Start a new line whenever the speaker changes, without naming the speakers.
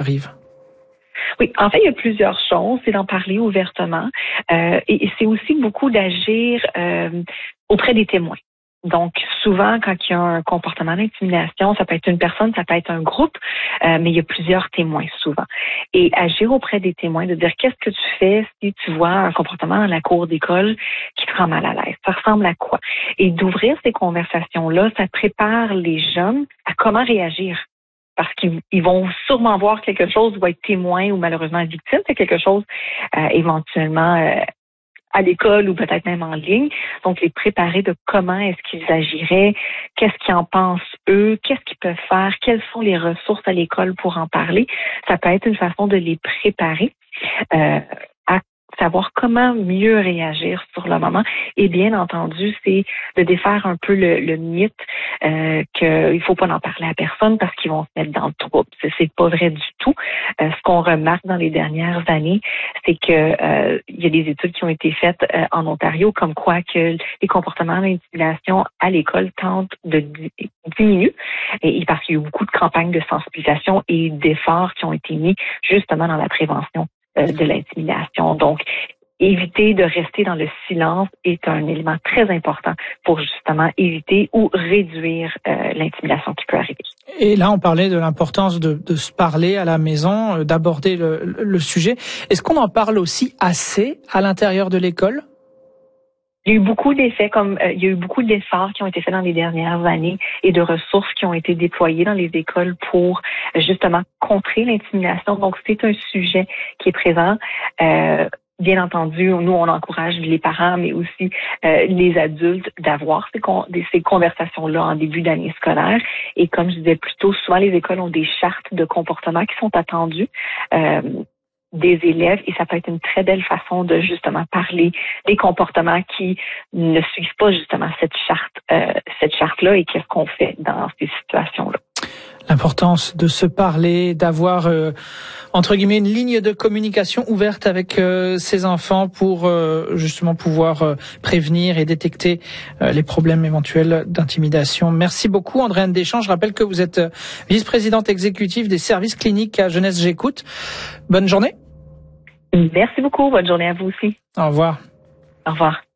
arrive?
Oui, en fait, il y a plusieurs choses. C'est d'en parler ouvertement et c'est aussi beaucoup d'agir auprès des témoins. Donc, souvent, quand il y a un comportement d'intimidation, ça peut être une personne, ça peut être un groupe, mais il y a plusieurs témoins souvent. Et agir auprès des témoins, de dire qu'est-ce que tu fais si tu vois un comportement dans la cour d'école qui te rend mal à l'aise. Ça ressemble à quoi? Et d'ouvrir ces conversations-là, ça prépare les jeunes à comment réagir. Parce qu'ils vont sûrement voir quelque chose ou être témoins ou malheureusement victimes de quelque chose éventuellement à l'école ou peut-être même en ligne. Donc, les préparer de comment est-ce qu'ils agiraient, qu'est-ce qu'ils en pensent eux, qu'est-ce qu'ils peuvent faire, quelles sont les ressources à l'école pour en parler. Ça peut être une façon de les préparer à savoir comment mieux réagir sur le moment. Et bien entendu, c'est de défaire un peu le mythe qu'il faut pas en parler à personne parce qu'ils vont se mettre dans le trouble. C'est pas vrai du tout. Ce qu'on remarque dans les dernières années, c'est que il y a des études qui ont été faites en Ontario comme quoi que les comportements d'intimidation à l'école tentent de diminuer et parce qu'il y a eu beaucoup de campagnes de sensibilisation et d'efforts qui ont été mis justement dans la prévention de l'intimidation. Donc, éviter de rester dans le silence est un élément très important pour justement éviter ou réduire l'intimidation qui peut arriver.
Et là, on parlait de l'importance de se parler à la maison, d'aborder le sujet. Est-ce qu'on en parle aussi assez à l'intérieur de l'école?
Il y a eu beaucoup d'efforts qui ont été faits dans les dernières années et de ressources qui ont été déployées dans les écoles pour justement contrer l'intimidation. Donc, c'est un sujet qui est présent. Bien entendu, nous, on encourage les parents, mais aussi les adultes d'avoir ces conversations-là en début d'année scolaire. Et comme je disais plus tôt, souvent les écoles ont des chartes de comportement qui sont attendues des élèves et ça peut être une très belle façon de justement parler des comportements qui ne suivent pas justement cette charte-là et qu'est-ce qu'on fait dans ces situations-là.
L'importance de se parler, d'avoir entre guillemets une ligne de communication ouverte avec ses enfants pour justement pouvoir prévenir et détecter les problèmes éventuels d'intimidation. Merci beaucoup Andréane Deschamps. Je rappelle que vous êtes vice-présidente exécutive des services cliniques à Jeunesse J'écoute. Bonne journée.
Merci beaucoup. Bonne journée à vous aussi.
Au revoir.
Au revoir.